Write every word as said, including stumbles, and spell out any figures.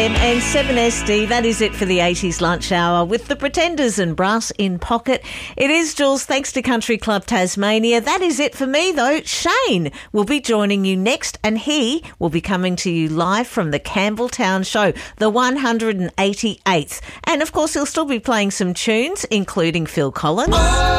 And seven S D, that is it for the eighties lunch hour with the Pretenders and Brass in Pocket. It is, Jules, thanks to Country Club Tasmania. That is it for me, though. Shane will be joining you next, and he will be coming to you live from the Campbelltown Show, the one hundred eighty-eighth. And, of course, he'll still be playing some tunes, including Phil Collins.